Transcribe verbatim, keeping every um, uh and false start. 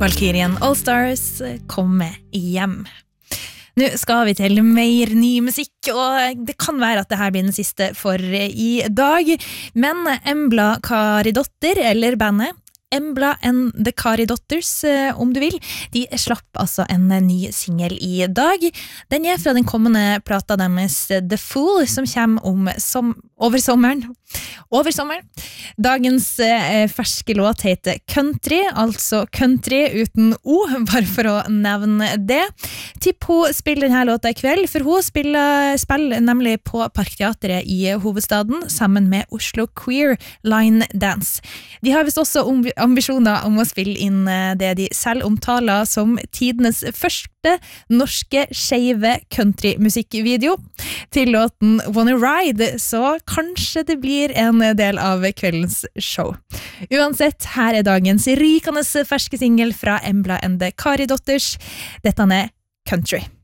Valkyrien Allstars kommer hjem. Nå skal vi til mer ny musikk, og det kan være at dette blir den siste for i dag. Men Embla Karidotter, eller bandet Embla and the Karidotters, om du vil, de slapp altså en ny single i dag. Den er fra den kommende plata deres The Fool, som kommer om som, over sommeren. Over sommeren. Dagens eh, ferske låt heter Country, altså country uten O, bare for å nevne det. Tipp hun spiller denne låta i kveld, for hun spiller, spiller nemlig på Parkteatret i hovedstaden, sammen med Oslo Queer Line Dance. De har vist også ambisjoner om å spille inn det de selv omtaler som tidenes første norske skeive country-musikkvideo til låten Wanna Ride, så kanskje det blir en del av kveldens show. Uansett, her er dagens rykende ferske single fra Embla and the Karidotters. Dette er Country.